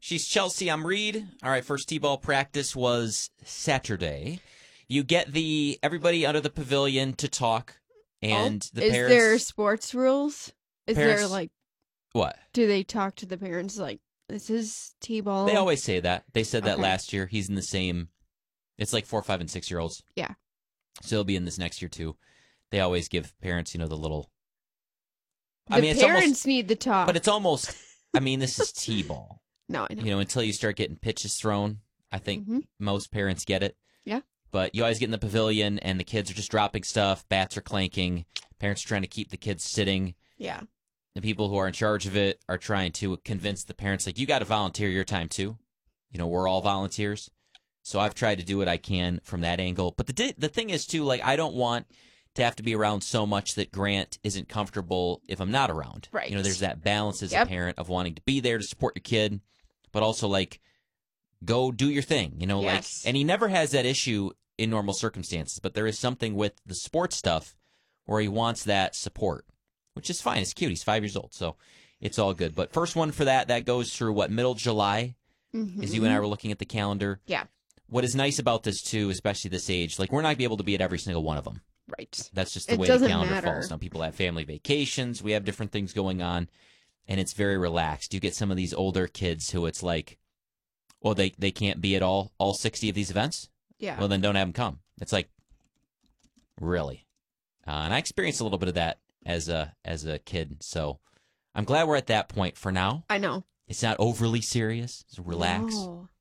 She's Chelsea. I'm Reed. All right, first T-ball practice was Saturday. You get everybody under the pavilion to talk, and the parents. Is there sports rules? Is Parents- there like What? do they talk to the parents like this is T-ball? They always say that. They said that Okay. last year. He's in the same. It's like 4, 5, and 6-year-olds. Yeah. So he'll be in this next year too. They always give parents, the little. The it's parents almost, need the talk. but it's almost. This is T-ball. No, I know. Until you start getting pitches thrown, I think Mhm. most parents get it. Yeah. But you always get in the pavilion, and the kids are just dropping stuff. Bats are clanking. Parents are trying to keep the kids sitting. Yeah. The people who are in charge of it are trying to convince the parents, like, you got to volunteer your time too. We're all volunteers. So I've tried to do what I can from that angle. But the thing is, too, like, I don't want to have to be around so much that Grant isn't comfortable if I'm not around. Right. There's that balance as a Yep. parent of wanting to be there to support your kid, but also, like, go do your thing, Yes. and he never has that issue in normal circumstances, but there is something with the sports stuff where he wants that support, which is fine. It's cute. He's 5 years old, so it's all good. But first one for that goes through, middle July, as you and I were looking at the calendar. Yeah. What is nice about this, too, especially this age, like, we're not going to be able to be at every single one of them. Right. That's just the It way the doesn't calendar matter. falls. Some people have family vacations. We have different things going on, and it's very relaxed. You get some of these older kids who it's like, well, they can't be at all 60 of these events? Yeah. Well, then don't have them come. It's like, really? And I experienced a little bit of that as a kid, so I'm glad we're at that point for now. I know. It's not overly serious. It's relax. No.